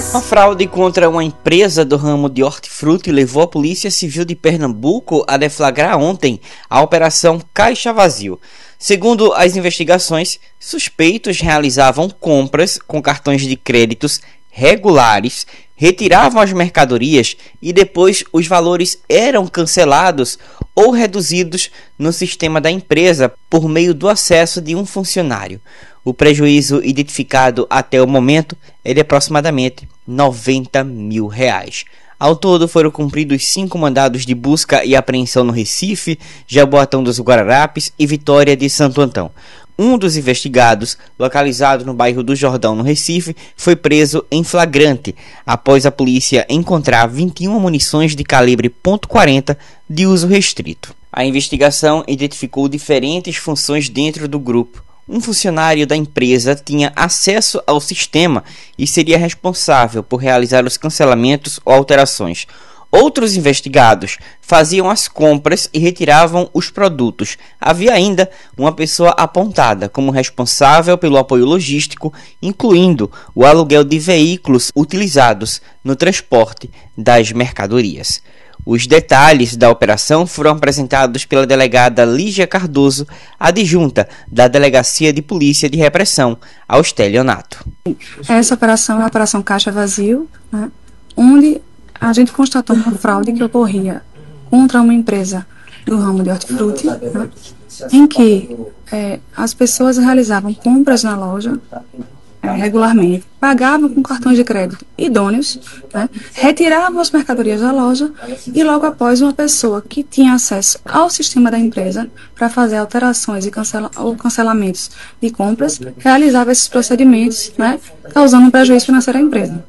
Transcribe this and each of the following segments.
Uma fraude contra uma empresa do ramo de hortifruti levou a Polícia Civil de Pernambuco a deflagrar ontem a Operação Caixa Vazio. Segundo as investigações, suspeitos realizavam compras com cartões de créditos regulares, retiravam as mercadorias e depois os valores eram cancelados ou reduzidos no sistema da empresa por meio do acesso de um funcionário. O prejuízo identificado até o momento é de aproximadamente R$90 mil. Ao todo foram cumpridos 5 mandados de busca e apreensão no Recife, Jaboatão dos Guararapes e Vitória de Santo Antão. Um dos investigados, localizado no bairro do Jordão, no Recife, foi preso em flagrante, após a polícia encontrar 21 munições de calibre .40 de uso restrito. A investigação identificou diferentes funções dentro do grupo. Um funcionário da empresa tinha acesso ao sistema e seria responsável por realizar os cancelamentos ou alterações. Outros investigados faziam as compras e retiravam os produtos. Havia ainda uma pessoa apontada como responsável pelo apoio logístico, incluindo o aluguel de veículos utilizados no transporte das mercadorias. Os detalhes da operação foram apresentados pela delegada Lígia Cardoso, adjunta da Delegacia de Polícia de Repressão, ao estelionato. Essa operação é a Operação Caixa Vazio, né, onde a gente constatou uma fraude que ocorria contra uma empresa do ramo de hortifruti, né, em que as pessoas realizavam compras na loja regularmente, pagavam com cartões de crédito idôneos, né, retiravam as mercadorias da loja e logo após uma pessoa que tinha acesso ao sistema da empresa para fazer alterações e cancelamentos de compras, realizava esses procedimentos, né, causando um prejuízo financeiro à empresa.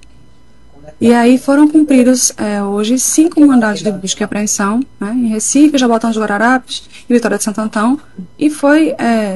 E aí foram cumpridos hoje 5 mandados de busca e apreensão, né, em Recife, Jaboatão dos Guararapes e Vitória de Santo Antão, e foi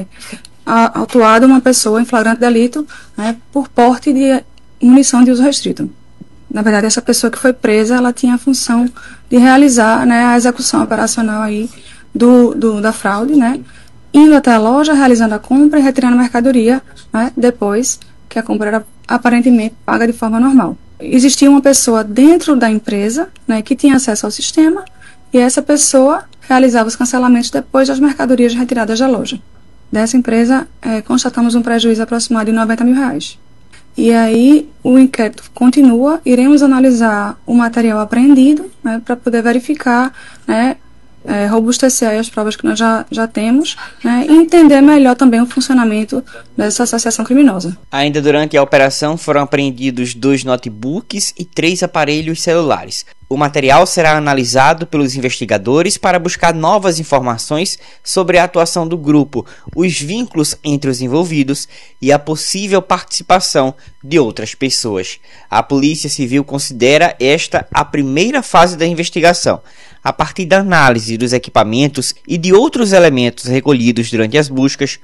autuada uma pessoa em flagrante delito, né, por porte de munição de uso restrito. Na verdade, essa pessoa que foi presa, ela tinha a função de realizar, né, a execução operacional aí da fraude, né, indo até a loja, realizando a compra e retirando a mercadoria, né, depois que a compra era aparentemente paga de forma normal. Existia uma pessoa dentro da empresa, né, que tinha acesso ao sistema, e essa pessoa realizava os cancelamentos depois das mercadorias retiradas da loja. Dessa empresa, constatamos um prejuízo aproximado de R$90 mil. E aí, o inquérito continua, iremos analisar o material apreendido, né, para poder verificar, né, robustecer aí as provas que nós já temos, né, e entender melhor também o funcionamento dessa associação criminosa. Ainda durante a operação foram apreendidos 2 notebooks e 3 aparelhos celulares. O material será analisado pelos investigadores para buscar novas informações sobre a atuação do grupo, os vínculos entre os envolvidos e a possível participação de outras pessoas. A Polícia Civil considera esta a primeira fase da investigação. A partir da análise dos equipamentos e de outros elementos recolhidos durante as buscas,